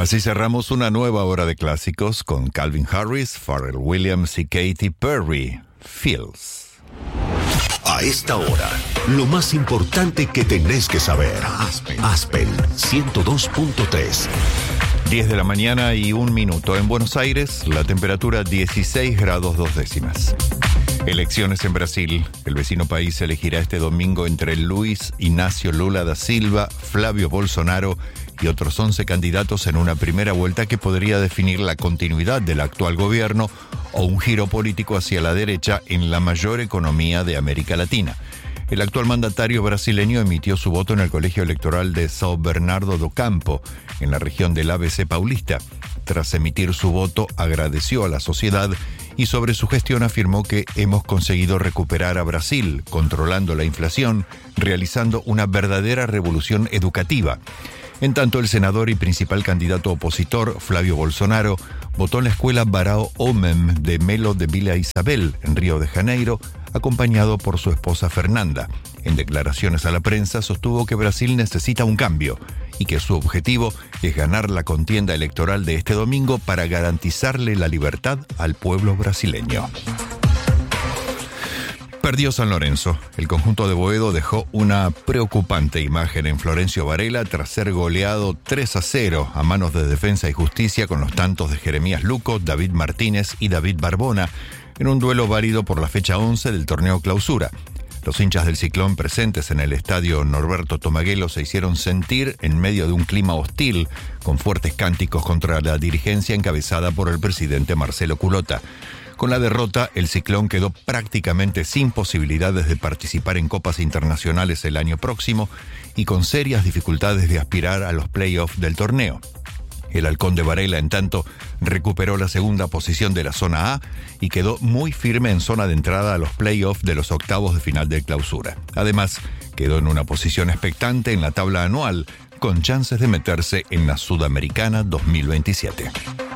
Así cerramos una nueva hora de clásicos con Calvin Harris, Pharrell Williams y Katy Perry. Feels. A esta hora, lo más importante que tenés que saber. Aspen 102.3. 10 de la mañana y 1 minuto. En Buenos Aires, la temperatura 16 grados 2 décimas. Elecciones en Brasil. El vecino país elegirá este domingo entre Luiz Inácio Lula da Silva, Flávio Bolsonaro y otros 11 candidatos en una primera vuelta que podría definir la continuidad del actual gobierno o un giro político hacia la derecha en la mayor economía de América Latina. El actual mandatario brasileño emitió su voto en el colegio electoral de São Bernardo do Campo, en la región del ABC Paulista. Tras emitir su voto, agradeció a la sociedad y sobre su gestión afirmó que hemos conseguido recuperar a Brasil, controlando la inflación, realizando una verdadera revolución educativa. En tanto, el senador y principal candidato opositor, Flávio Bolsonaro, votó en la escuela Barão Homem de Melo de Vila Isabel, en Río de Janeiro, acompañado por su esposa Fernanda. En declaraciones a la prensa sostuvo que Brasil necesita un cambio y que su objetivo es ganar la contienda electoral de este domingo para garantizarle la libertad al pueblo brasileño. Perdió San Lorenzo. El conjunto de Boedo dejó una preocupante imagen en Florencio Varela tras ser goleado 3-0 a manos de Defensa y Justicia con los tantos de Jeremías Luco, David Martínez y David Barbona en un duelo válido por la fecha 11 del torneo Clausura. Los hinchas del Ciclón presentes en el estadio Norberto Tomaguelo se hicieron sentir en medio de un clima hostil, con fuertes cánticos contra la dirigencia encabezada por el presidente Marcelo Culota. Con la derrota, el Ciclón quedó prácticamente sin posibilidades de participar en copas internacionales el año próximo y con serias dificultades de aspirar a los playoffs del torneo. El Halcón de Varela, en tanto, recuperó la segunda posición de la zona A y quedó muy firme en zona de entrada a los playoffs de los octavos de final de Clausura. Además, quedó en una posición expectante en la tabla anual, con chances de meterse en la Sudamericana 2027.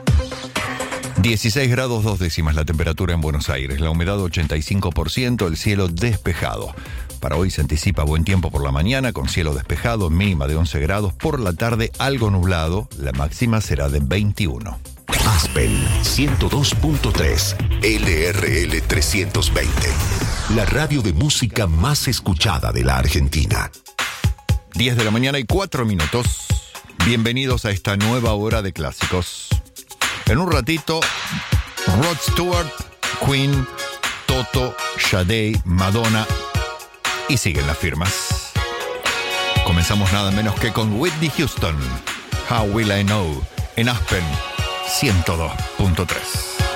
16 grados 2 décimas la temperatura en Buenos Aires, la humedad 85%, el cielo despejado. Para hoy se anticipa buen tiempo por la mañana con cielo despejado, mínima de 11 grados, por la tarde algo nublado, la máxima será de 21. Aspen 102.3, LRL 320, la radio de música más escuchada de la Argentina. 10 de la mañana y 4 minutos. Bienvenidos a esta nueva hora de clásicos. En un ratito, Rod Stewart, Queen, Toto, Sade, Madonna y siguen las firmas. Comenzamos nada menos que con Whitney Houston, How Will I Know, en Aspen 102.3.